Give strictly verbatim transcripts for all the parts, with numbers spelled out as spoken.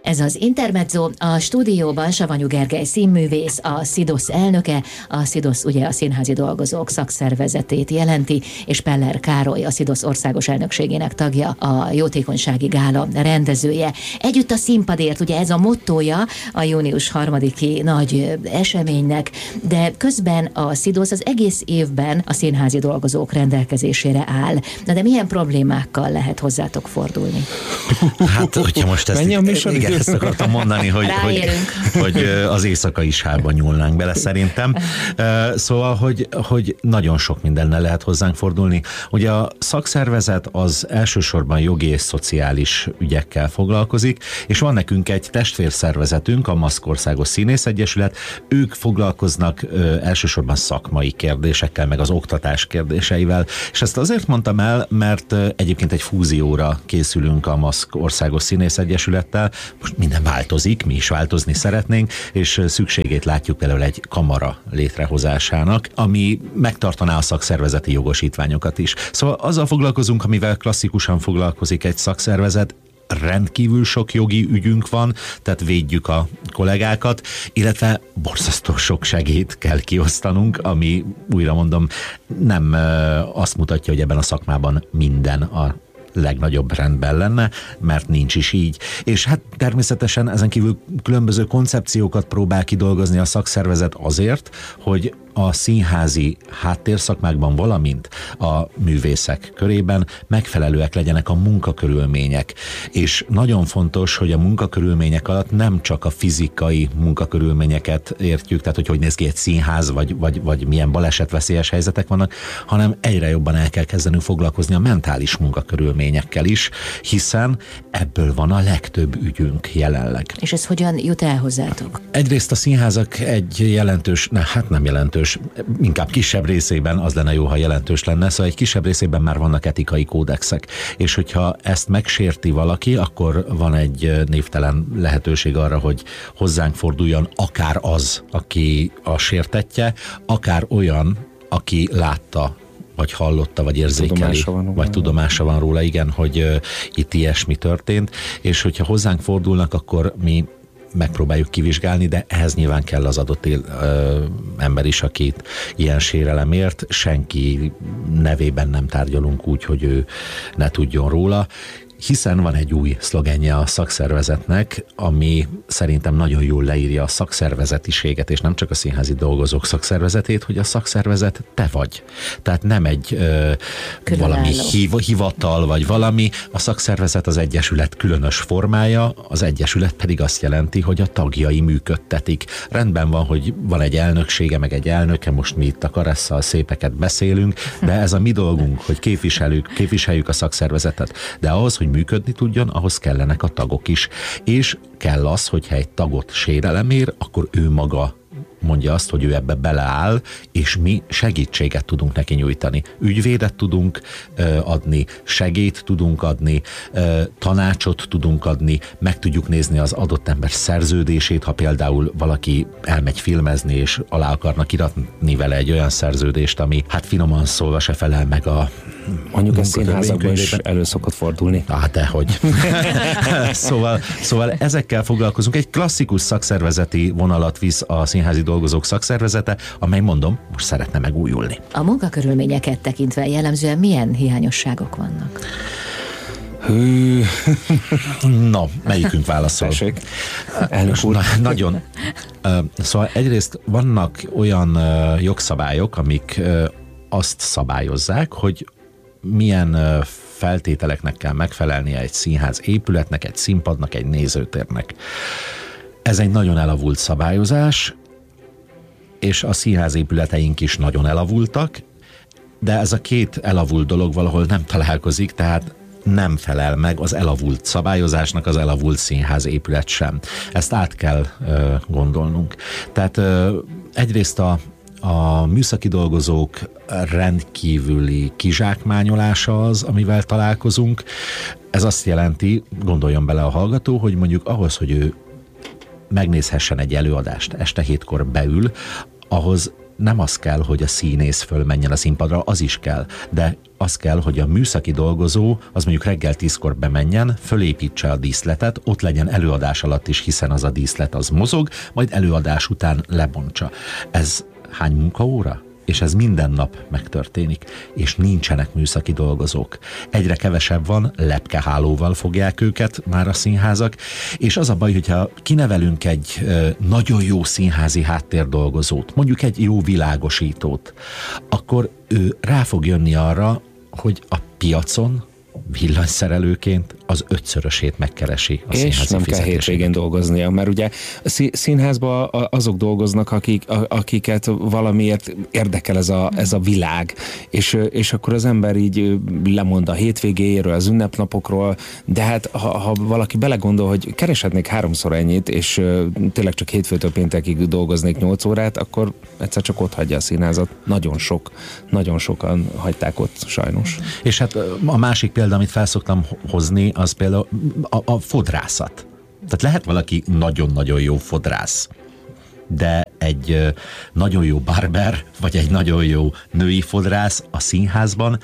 Ez az Intermezzo, a stúdióban Savanyú Gergely színművész, a SZIDOSZ elnöke, a SZIDOSZ ugye a Színházi Dolgozók Szakszervezetét jelenti, és Peller Károly, a SZIDOSZ országos elnökségének tagja, a Jótékonysági Gála rendezője. Együtt a színpadért, ugye ez a mottója a június harmadiki nagy eseménynek, de közben a SZIDOSZ az egész évben a színházi dolgozók rendelkezésére áll. Na de milyen problémákkal lehet hozzátok fordulni? Hát, hogyha most ezt, igen, ezt akartam mondani, hogy, hogy, hogy az éjszakai sárban nyúlnánk bele szerintem. Szóval, hogy, hogy nagyon sok mindennel lehet hozzánk fordulni. Ugye a szakszervezet az elsősorban jogi és szociális ügyekkel foglalkozik, és van nekünk egy testvérszervezetünk, a MASZK Országos Színész Egyesület. Ők foglalkoznak ö, elsősorban szakmai kérdésekkel, meg az oktatás kérdéseivel, és ezt azért mondtam el, mert ö, egyébként egy fúzióra készülünk a MASZK Országos Színész Egyesülettel. Most minden változik, mi is változni szeretnénk, és szükségét látjuk például egy kamara létrehozásának, ami megtartaná a szakszervezeti jogosítványokat is. Szóval azzal foglalkozunk, amivel klasszikusan foglalkozik egy szakszervezet, rendkívül sok jogi ügyünk van, tehát védjük a kollégákat, illetve borzasztó sok segélyt kell kiosztanunk, ami, újra mondom, nem azt mutatja, hogy ebben a szakmában minden a legnagyobb rendben lenne, mert nincs is így. És hát természetesen ezen kívül különböző koncepciókat próbál kidolgozni a szakszervezet azért, hogy a színházi háttérszakmákban, valamint a művészek körében megfelelőek legyenek a munkakörülmények. És nagyon fontos, hogy a munkakörülmények alatt nem csak a fizikai munkakörülményeket értjük, tehát hogy hogy néz ki egy színház, vagy, vagy, vagy milyen balesetveszélyes helyzetek vannak, hanem egyre jobban el kell kezdenünk foglalkozni a mentális munkakörülményekkel is, hiszen ebből van a legtöbb ügyünk jelenleg. És ez hogyan jut el hozzátok? Egyrészt a színházak egy jelentős, ne, hát nem jelentős, inkább kisebb részében, az lenne jó, ha jelentős lenne, szóval egy kisebb részében már vannak etikai kódexek, és hogyha ezt megsérti valaki, akkor van egy névtelen lehetőség arra, hogy hozzánk forduljon akár az, aki a sértettje, akár olyan, aki látta, vagy hallotta, vagy érzékeli, tudomása vagy tudomása van róla, igen, hogy uh, itt ilyesmi történt, és hogyha hozzánk fordulnak, akkor mi megpróbáljuk kivizsgálni, de ehhez nyilván kell az adott él, ö, ember is, akit ilyen sérelemért. Senki nevében nem tárgyalunk úgy, hogy ő ne tudjon róla, hiszen van egy új szlogenje a szakszervezetnek, ami szerintem nagyon jól leírja a szakszervezetiséget, és nem csak a színházi dolgozók szakszervezetét, hogy a szakszervezet te vagy. Tehát nem egy ö, valami hiv, hivatal, vagy valami. A szakszervezet az egyesület különös formája, az egyesület pedig azt jelenti, hogy a tagjai működtetik. Rendben van, hogy van egy elnöksége, meg egy elnöke, most mi itt a Karesszal szépeket beszélünk, de ez a mi dolgunk, hogy képviseljük, képviseljük a szakszervezetet. De ahhoz, hogy működni tudjon, ahhoz kellenek a tagok is. És kell az, hogyha egy tagot sérelem ér, akkor ő maga mondja azt, hogy ő ebbe beleáll, és mi segítséget tudunk neki nyújtani. Ügyvédet tudunk ö, adni, segélyt tudunk adni, ö, tanácsot tudunk adni, meg tudjuk nézni az adott ember szerződését, ha például valaki elmegy filmezni, és alá akarnak iratni vele egy olyan szerződést, ami hát finoman szólva se felel meg a mondjuk a színházakban is elő szokott fordulni. Hát dehogy. szóval, szóval ezekkel foglalkozunk. Egy klasszikus szakszervezeti vonalat visz a Színházi Dolgozók Szakszervezete, amely, mondom, most szeretne megújulni. A munkakörülményeket tekintve jellemzően milyen hiányosságok vannak? Hű. Na, melyikünk válaszol? Elnök úr. Na, nagyon. Szóval egyrészt vannak olyan jogszabályok, amik azt szabályozzák, hogy milyen feltételeknek kell megfelelnie egy színház épületnek, egy színpadnak, egy nézőtérnek. Ez egy nagyon elavult szabályozás, és a színház épületeink is nagyon elavultak, de ez a két elavult dolog valahol nem találkozik, tehát nem felel meg az elavult szabályozásnak az elavult színház épület sem. Ezt át kell ö, gondolnunk. Tehát ö, egyrészt a A műszaki dolgozók rendkívüli kizsákmányolása az, amivel találkozunk. Ez azt jelenti, gondoljon bele a hallgató, hogy mondjuk ahhoz, hogy ő megnézhessen egy előadást, este hétkor beül, ahhoz nem az kell, hogy a színész fölmenjen a színpadra, az is kell, de az kell, hogy a műszaki dolgozó az mondjuk reggel tízkor bemenjen, fölépítse a díszletet, ott legyen előadás alatt is, hiszen az a díszlet az mozog, majd előadás után lebontsa. Ez hány munkaóra? És ez minden nap megtörténik, és nincsenek műszaki dolgozók. Egyre kevesebb van, lepkehálóval fogják őket már a színházak, és az a baj, hogyha kinevelünk egy ö, nagyon jó színházi háttérdolgozót, mondjuk egy jó világosítót, akkor ő rá fog jönni arra, hogy a piacon villanyszerelőként az ötszörösét megkeresi a színházi és nem kell hétvégén dolgoznia, mert ugye a színházban azok dolgoznak, akik, akiket valamiért érdekel ez a, ez a világ, és, és akkor az ember így lemond a hétvégéjéről, az ünnepnapokról, de hát ha, ha valaki belegondol, hogy kereshetnék háromszor ennyit, és tényleg csak hétfőtől péntekig dolgoznék nyolc órát, akkor egyszer csak ott hagyja a színházat. Nagyon sok, nagyon sokan hagyták ott sajnos. És hát a másik példa, amit felszoktam hozni, az például a, a fodrászat. Tehát lehet valaki nagyon-nagyon jó fodrász, de egy nagyon jó barber, vagy egy nagyon jó női fodrász a színházban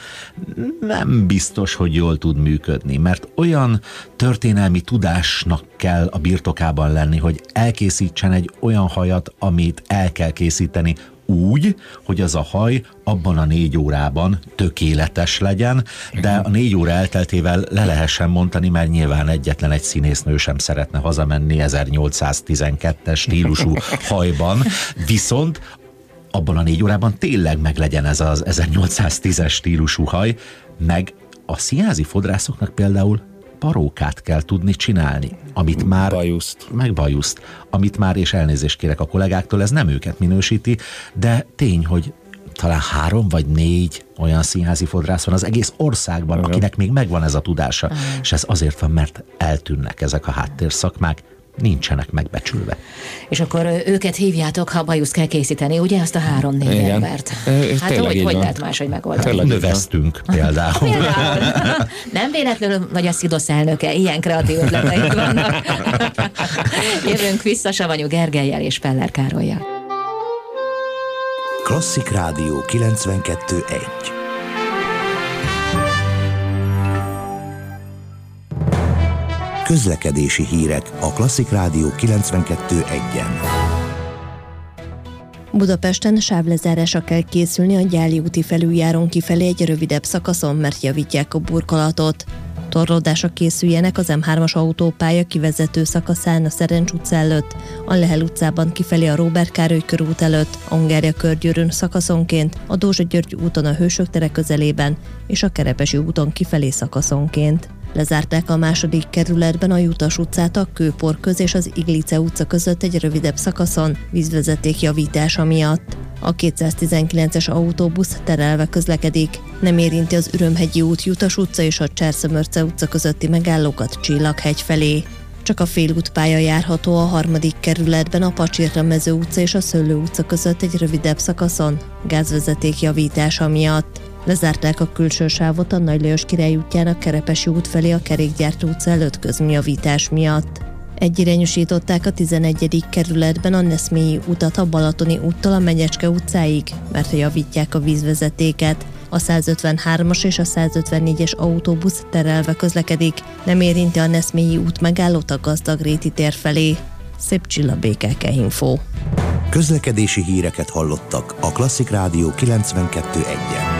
nem biztos, hogy jól tud működni, mert olyan történelmi tudásnak kell a birtokában lenni, hogy elkészítsen egy olyan hajat, amit el kell készíteni úgy, hogy az a haj abban a négy órában tökéletes legyen, de a négy óra elteltével le lehessen mondani, mert nyilván egyetlen egy színésznő sem szeretne hazamenni ezernyolcszáztizenkettes stílusú hajban, viszont abban a négy órában tényleg meglegyen ez az ezernyolcszáztízes stílusú haj, meg a színházi fodrászoknak például parókát kell tudni csinálni, amit már... Bajuszt. Meg bajuszt. Amit már, és elnézést kérek a kollégáktól, ez nem őket minősíti, de tény, hogy talán három vagy négy olyan színházi fodrász van az egész országban, uh-huh. akinek még megvan ez a tudása. Uh-huh. És ez azért van, mert eltűnnek ezek a háttérszakmák, nincsenek megbecsülve. És akkor őket hívjátok, ha bajuszt kell készíteni, ugye, azt a három-négy embert? Hát hogy, hogy lehet máshogy megoldani? Hát, növesztünk például. például. Nem véletlenül vagy a SZIDOSZ elnöke, ilyen kreatív ötleteik vannak. Jövünk vissza Savanyú Gergellyel és Peller Károllyal. Klasszik Rádió kilencvenkettő egy. Közlekedési hírek a Klasszik Rádió kilencvenkettő egyen. Budapesten sávlezárásra kell készülni a Gyáli úti felüljáron kifelé egy rövidebb szakaszon, mert javítják a burkolatot. Torlódásra készüljenek az em hármas autópálya kivezető szakaszán a Szerencs utca előtt, a Lehel utcában kifelé a Róbert Károly körút előtt, a Hungária körgyűrűn szakaszonként, a Dózsa-György úton a Hősök tere közelében és a Kerepesi úton kifelé szakaszonként. Lezárták a második kerületben a Jutas utcát a Kőpor köz és az Iglice utca között egy rövidebb szakaszon vízvezeték javítása miatt. A kétszáztizenkilences autóbusz terelve közlekedik, nem érinti az Ürömhegyi út, Jutas utca és a Cserszemörce utca közötti megállókat Csillaghegy felé. Csak a félútpálya járható a harmadik kerületben a Pacsirta-mező utca és a Szőlő utca között egy rövidebb szakaszon gázvezeték javítása miatt. Lezárták a külső sávot a Nagy Lajos Király útjának Kerepesi út felé a Kerékgyártó utca előtt közműjavítás miatt. Egyirányosították a tizenegyedik kerületben a Neszmélyi utat a Balatoni úttól a Menyecske utcáig, mert javítják a vízvezetéket. A százötvenhármas és a százötvennégyes autóbusz terelve közlekedik, nem érinti a Neszmélyi út megállót a Gazdagréti tér felé. Szép Csilla, bé ká ká Info. Közlekedési híreket hallottak a Klasszik Rádió kilencvenkettő egyen.